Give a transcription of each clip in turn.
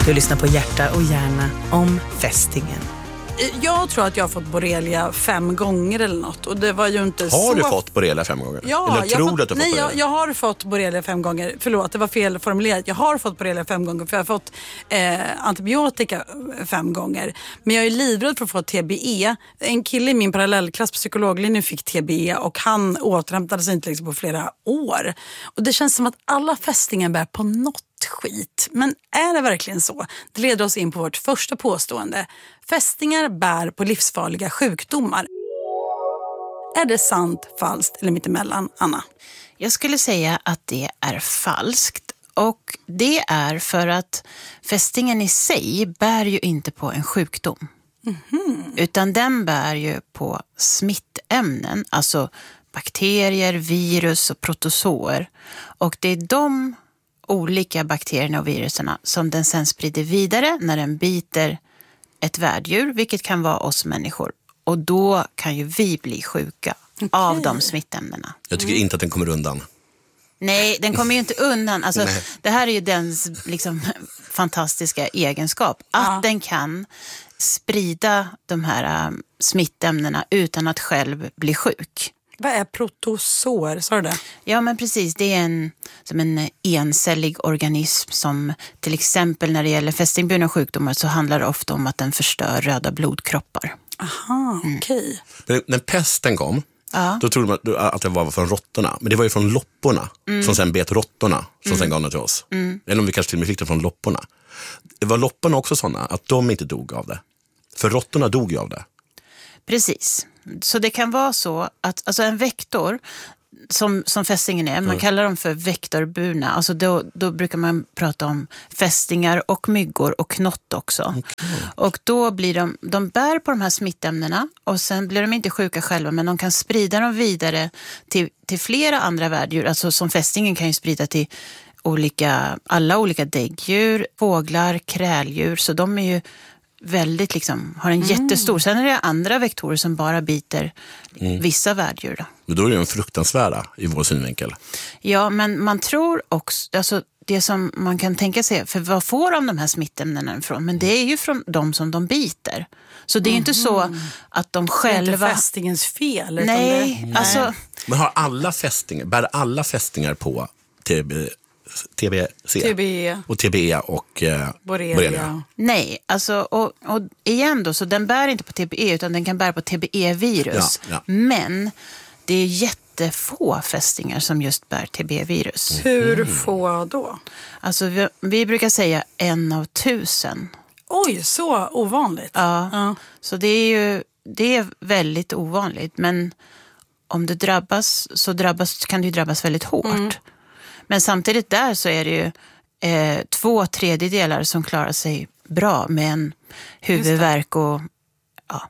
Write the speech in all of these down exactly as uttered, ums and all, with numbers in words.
Du lyssnar på Hjärta och hjärna om fästingen. Jag tror att jag har fått borrelia fem gånger eller något. Och det var ju inte har så... du fått borrelia fem gånger? Ja, eller jag tror fått... du att du har Nej, fått jag, borrelia? jag har fått borrelia fem gånger. Förlåt, det var fel formulerat. Jag har fått borrelia fem gånger för jag har fått eh, antibiotika fem gånger. Men jag är livrädd för att få T B E. En kille i min parallellklass på psykologlinjen fick T B E och han återhämtade sig inte liksom på flera år. Och det känns som att alla fästingar bär på något skit. Men är det verkligen så? Det leder oss in på vårt första påstående. Fästingar bär på livsfarliga sjukdomar. Är det sant, falskt eller mittemellan, Anna? Jag skulle säga att det är falskt. Och det är för att fästingen i sig bär ju inte på en sjukdom. Mm-hmm. Utan den bär ju på smittämnen, alltså bakterier, virus och protozoer. Och det är de olika bakterierna och viruserna som den sen sprider vidare när den biter ett värddjur, vilket kan vara oss människor. Och då kan ju vi bli sjuka okay. av de smittämnena. Jag tycker inte att den kommer undan. Nej, den kommer ju inte undan. Alltså, det här är ju dens liksom, fantastiska egenskap. Att ja. den kan sprida de här um, smittämnena utan att själv bli sjuk. Vad är protozoer, sa du det? Ja, men precis. Det är en, som en encellig organism som till exempel när det gäller fästingburna sjukdomar så handlar det ofta om att den förstör röda blodkroppar. Aha, okej. Okay. Men när pesten kom, ja. då trodde man att det var från råttorna. Men det var ju från lopporna mm. som sen bet råttorna som mm. sen gav det till oss. Mm. Eller om vi kanske till och med fick det från lopporna. Var lopporna också sådana att de inte dog av det? För råttorna dog ju av det. Precis. Så det kan vara så att alltså en vektor som, som fästingen är, man mm. kallar dem för vektorburna. Alltså då, då brukar man prata om fästingar och myggor och knott också. Okay. Och då blir de, de bär på de här smittämnena och sen blir de inte sjuka själva men de kan sprida dem vidare till, till flera andra värddjur. Alltså som fästingen kan ju sprida till olika, alla olika däggdjur, fåglar, kräldjur. Så de är ju väldigt liksom, har en mm. jättestor. Sen är det andra vektorer som bara biter mm. vissa värddjur då. Men då är det en fruktansvärda i vår synvinkel. Ja, men man tror också, alltså det som man kan tänka sig, för vad får de de här smittämnena ifrån? Men det är ju från de som de biter. Så det är ju mm. inte så att de själva... Det är inte fästingens fel. Nej, det... alltså... Men har alla fästingar, bär alla fästingar på T B, T B C T B E och T B E och eh, borrelia. borrelia? Nej, alltså och, och igen då, så den bär inte på T B E utan den kan bära på T B E-virus. Ja, ja. Men det är jättefå fästingar som just bär T B E-virus. Mm. Hur få då? Alltså vi, vi brukar säga en av tusen. Oj, så ovanligt. Ja, ja. Så det är ju det är väldigt ovanligt. Men om du drabbas så drabbas, kan du drabbas väldigt hårt. Mm. Men samtidigt där så är det ju eh, två tredjedelar som klarar sig bra med en huvudvärk och ja,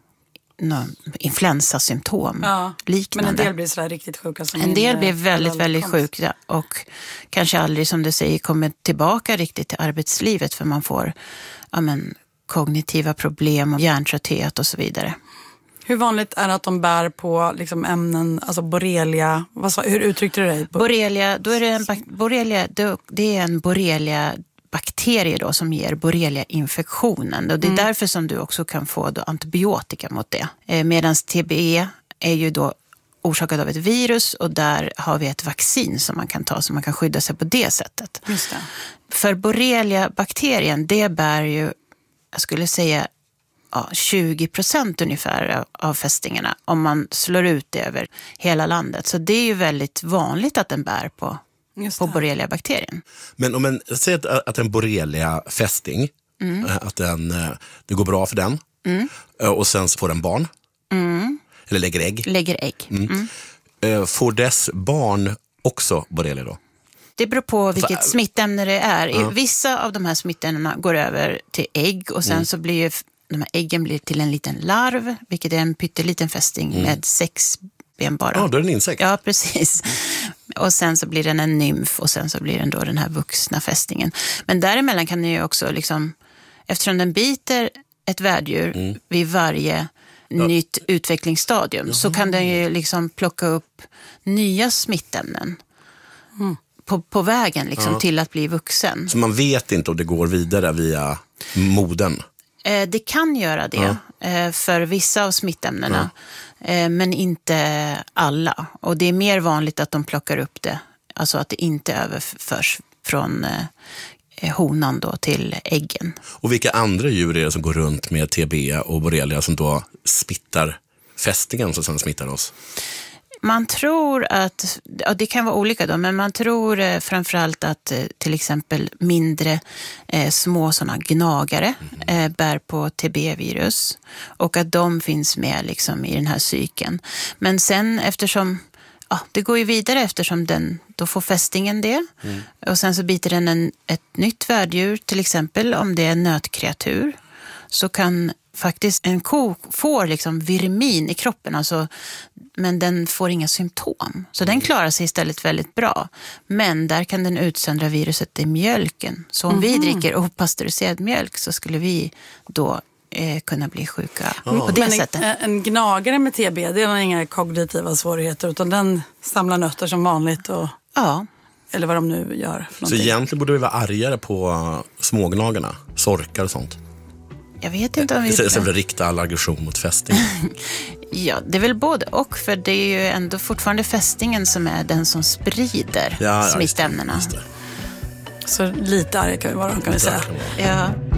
influensasymptom. Ja, liknande. Men en del blir sådär riktigt sjuka. Som en del blir väldigt, väldigt sjuka och kanske aldrig, som du säger, kommer tillbaka riktigt till arbetslivet för man får ja, men, kognitiva problem och hjärntrötthet och så vidare. Hur vanligt är det att de bär på liksom ämnen, alltså borrelia? Vad sa, hur uttryckte du dig? Borrelia, då är det en, borrelia, då, det är en borrelia-bakterie då som ger borrelia-infektionen. Och det är mm. därför som du också kan få då antibiotika mot det. Eh, Medan T B E är ju då orsakad av ett virus och där har vi ett vaccin som man kan ta så man kan skydda sig på det sättet. Just det. För borrelia-bakterien, det bär ju, jag skulle säga, ja, tjugo procent ungefär av fästingarna om man slår ut det över hela landet. Så det är ju väldigt vanligt att den bär på, på borrelia-bakterien. Men om en, säg att, att en borrelia-fästing, mm. att den, det går bra för den mm. och sen får den barn. Mm. Eller lägger ägg. Lägger ägg. Mm. Mm. Får dess barn också borrelia då? Det beror på vilket alltså, smittämne det är. Ja. Vissa av de här smittämnena går över till ägg och sen mm. så blir ju de här äggen blir till en liten larv, vilket är en pytteliten fästing mm. med sex ben bara. Ja, då är det en insekt. Ja, precis. Och sen så blir den en nymf och sen så blir den då den här vuxna fästingen. Men däremellan kan den ju också liksom, eftersom den biter ett värddjur mm. vid varje ja. nytt utvecklingsstadium, Jaha. så kan den ju liksom plocka upp nya smittämnen. Mm. på, på vägen liksom, ja. till att bli vuxen. Så man vet inte om det går vidare via moden? Eh, det kan göra det Ja. eh, för vissa av smittämnena, ja. eh, men inte alla. Och det är mer vanligt att de plockar upp det, alltså att det inte överförs från eh, honan då till äggen. Och vilka andra djur är det som går runt med T B och borrelia som då smittar fästingen som sen smittar oss? Man tror att, ja, det kan vara olika då, men man tror eh, framförallt att eh, till exempel mindre eh, små sådana gnagare eh, bär på T B-virus och att de finns med liksom i den här cykeln. Men sen eftersom, ja, det går ju vidare eftersom den, då får fästingen det mm. och sen så biter den en, ett nytt värddjur, till exempel om det är en nötkreatur, så kan faktiskt en ko får liksom virmin i kroppen, alltså, men den får inga symptom. Så den klarar sig istället väldigt bra. Men där kan den utsöndra viruset i mjölken. Så om mm. vi dricker opastöriserad mjölk så skulle vi då eh, kunna bli sjuka oh. på det men sättet. En, en gnagare med T B, det har inga kognitiva svårigheter utan den samlar nötter som vanligt och... Ja. Eller vad de nu gör. För så egentligen borde vi vara argare på smågnagarna, sorkar och sånt. Jag vet inte om vi... Istället för att rikta all aggression mot fästing. Ja, det är väl både och, för det är ju ändå fortfarande fästingen som är den som sprider ja, smittämnena. Så lite arg kan vi vara, kan vi säga. Ja.